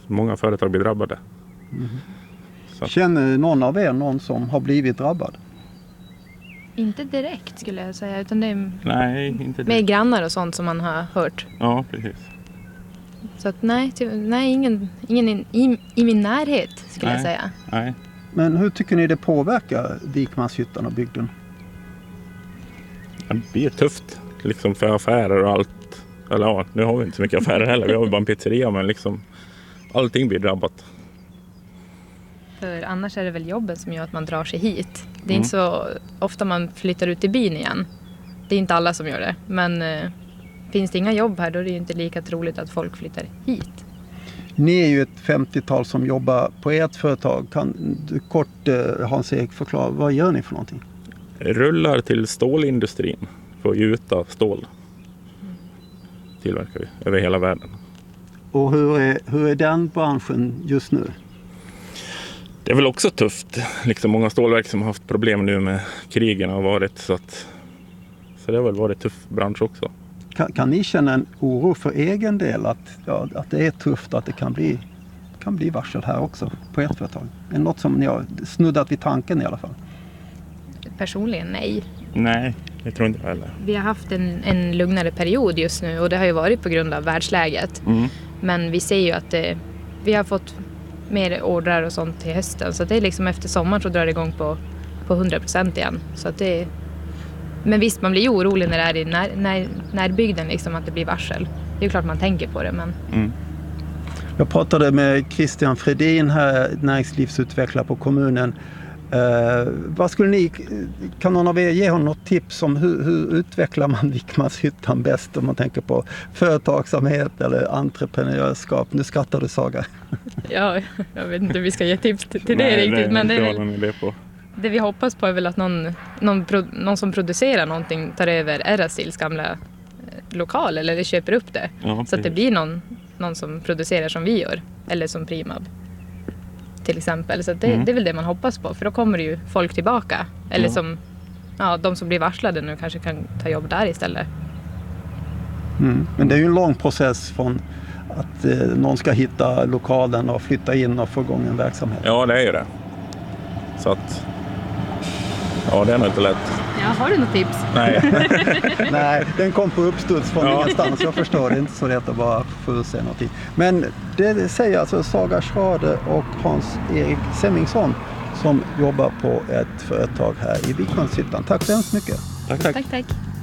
många företag blir drabbade. Känner någon av er någon som har blivit drabbad? Inte direkt skulle jag säga, utan det är Nej, inte det. med grannar och sånt som man har hört. Ja, precis. Så att nej, ingen i min närhet skulle jag säga. Nej. Men hur tycker ni det påverkar Vikmanshyttan och bygden? Det blir tufft liksom för affärer och allt. Eller ja, nu har vi inte så mycket affärer heller. Vi har ju bara en pizzeria, men liksom allting blir drabbat. För annars är det väl jobben som gör att man drar sig hit. Det är inte så ofta man flyttar ut i byn igen. Det är inte alla som gör det. Men finns det inga jobb här, då är det ju inte lika troligt att folk flyttar hit. Ni är ju ett 50-tal som jobbar på ert företag. Kan du kort, Hans-Erik, förklara, vad gör ni för någonting? Rullar till stålindustrin för att gjuta stål. Tillverkar vi över hela världen. Och hur är den branschen just nu? Det är väl också tufft. Liksom många stålverk som har haft problem nu med krigen har varit. Så det har väl varit tuff bransch också. Kan ni känna en oro för egen del att det är tufft, att det kan bli varsel här också på ert företag? Är det något som ni har snuddat vid tanken i alla fall? Personligen nej. Nej, jag tror inte heller. Vi har haft en lugnare period just nu, och det har ju varit på grund av världsläget. Men vi ser ju att vi har fått mer ordrar och sånt till hösten. Så det är liksom efter sommaren så drar det igång på 100% igen. Så att men visst, man blir ju orolig när det är i närbygden liksom, att det blir varsel. Det är ju klart man tänker på det, men... Jag pratade med Christian Fredin här, näringslivsutvecklare på kommunen. Kan någon av er ge honom något tips om hur utvecklar man Vikmanshyttan bäst, om man tänker på företagsamhet eller entreprenörskap? Nu skrattar du, Saga. Ja, jag vet inte hur vi ska ge tips till det riktigt, men det vi hoppas på är väl att någon som producerar någonting tar över Erastils gamla lokal eller köper upp det. Ja, så att det blir någon som producerar som vi gör, eller som Primab till exempel. Så det är väl det man hoppas på, för då kommer det ju folk tillbaka. Eller de som blir varslade nu kanske kan ta jobb där istället. Men det är ju en lång process från att någon ska hitta lokalen och flytta in och få igång en verksamhet. Ja, det är ju det. Så att... Ja, det är nog inte lätt. Ja, har du något tips? Nej. Nej, den kom på uppstuds från ingenstans. Jag förstår, det är inte så lätt att bara förutse någonting. Men det säger alltså Saga Schrade och Hans-Erik Semmingsson som jobbar på ett företag här i Vikmanshyttan. Tack så hemskt mycket. Tack. Tack.